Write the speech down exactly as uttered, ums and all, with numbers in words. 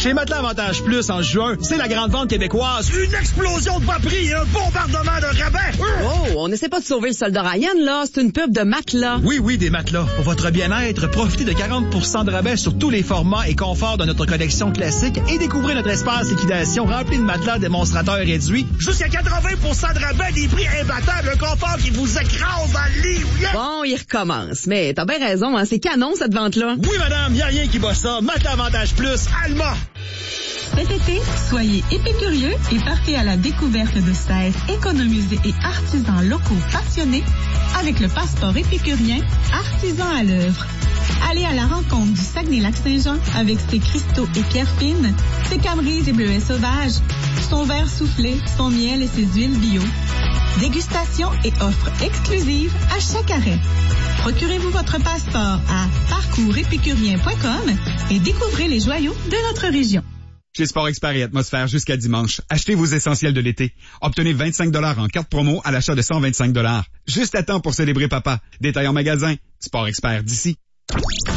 Chez Matelas Avantage Plus, en juin, c'est la grande vente québécoise. Une explosion de bas prix et un bombardement de rabais. Oh, on n'essaie pas de sauver le soldat Ryan, là. C'est une pub de matelas. Oui, oui, des matelas. Pour votre bien-être, profitez de quarante pour cent de rabais sur tous les formats et conforts de notre collection classique et découvrez notre espace liquidation rempli de matelas démonstrateurs réduits. Jusqu'à quatre-vingts pour cent de rabais, des prix imbattables, un confort qui vous écrase dans le lit. Yeah. Bon, il recommence. Mais t'as bien raison, hein. C'est canon, cette vente-là. Oui, madame, y a rien qui bat ça. Matelas Avantage Plus, Alma. Cet été, soyez épicurieux et partez à la découverte de seize économisés et artisans locaux passionnés avec le passeport épicurien Artisan à l'œuvre. Allez à la rencontre du Saguenay-Lac-Saint-Jean avec ses cristaux et pierres fines, ses camerises et bleuets sauvages, son verre soufflé, son miel et ses huiles bio. Dégustation et offres exclusives à chaque arrêt. Procurez-vous votre passeport à parcours épicurien point com et découvrez les joyaux de notre région. Chez Sport Expert et Atmosphère jusqu'à dimanche, achetez vos essentiels de l'été. Obtenez vingt-cinq dollars en carte promo à l'achat de cent vingt-cinq dollars. Juste à temps pour célébrer papa. Détail en magasin. Sport Expert d'ici.